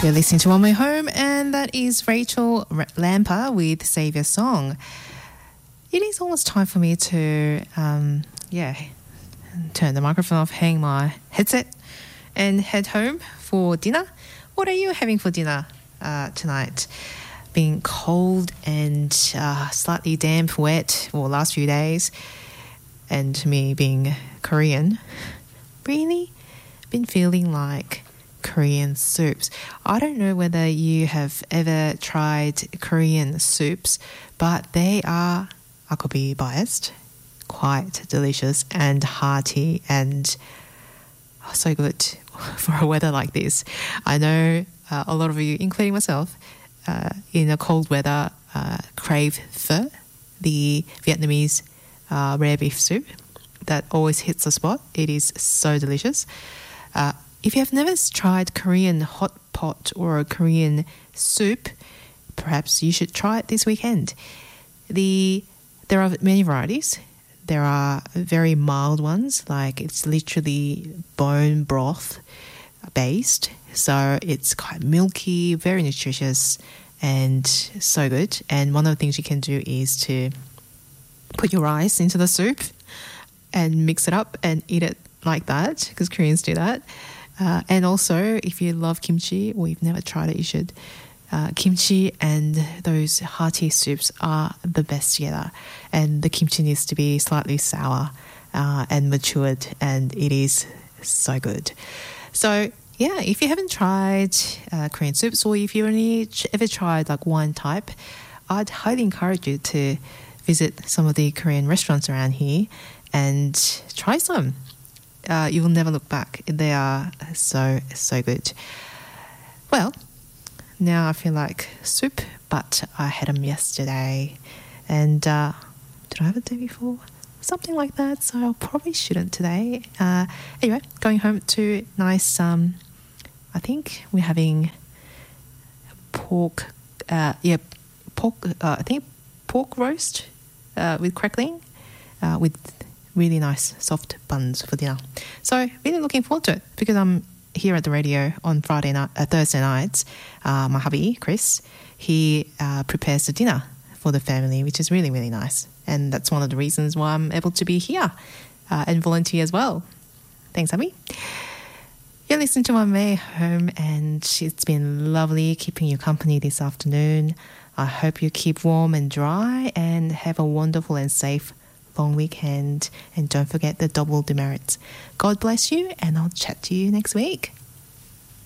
You're listening to On My Home, and that is Rachel Lamper with Save Your Song. It is almost time for me to, turn the microphone off, hang my headset, and head home for dinner. What are you having for dinner tonight? Being cold and slightly damp, wet for the last few days, and me being Korean, really been feeling like Korean soups. I don't know whether you have ever tried Korean soups, but they are, I could be biased, quite delicious and hearty and so good for a weather like this. I know a lot of you, including myself, in a cold weather crave pho, the Vietnamese rare beef soup that always hits the spot. It is so delicious. If you have never tried Korean hot pot or a Korean soup, perhaps you should try it this weekend. There are many varieties. There are very mild ones, like it's literally bone broth based. So it's quite milky, very nutritious, and so good. And one of the things you can do is to put your rice into the soup and mix it up and eat it like that, because Koreans do that. And also, if you love kimchi or you've never tried it, you should. Kimchi and those hearty soups are the best together. And the kimchi needs to be slightly sour and matured, and it is so good. So, yeah, if you haven't tried Korean soups, or if you've only ever tried like one type, I'd highly encourage you to visit some of the Korean restaurants around here and try some. You will never look back. They are so, so good. Well, now I feel like soup, but I had them yesterday. And did I have it the day before? Something like that, so I probably shouldn't today. Anyway, going home to nice, I think we're having pork roast with crackling, with really nice soft buns for dinner. So really looking forward to it, because I'm here at the radio on Thursday nights. My hubby, Chris, he prepares the dinner for the family, which is really, really nice. And that's one of the reasons why I'm able to be here and volunteer as well. Thanks, hubby. You're listening to My May Home, and it's been lovely keeping you company this afternoon. I hope you keep warm and dry and have a wonderful and safe long weekend, and don't forget the double demerits. God bless you, and I'll chat to you next week.